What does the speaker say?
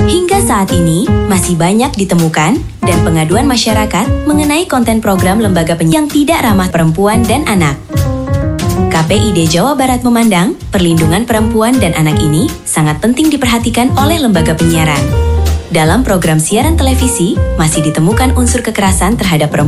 Hingga saat ini, masih banyak ditemukan dan pengaduan masyarakat mengenai konten program lembaga penyiaran yang tidak ramah perempuan dan anak. KPID Jawa Barat memandang perlindungan perempuan dan anak ini sangat penting diperhatikan oleh lembaga penyiaran. Dalam program siaran televisi, masih ditemukan unsur kekerasan terhadap perempuan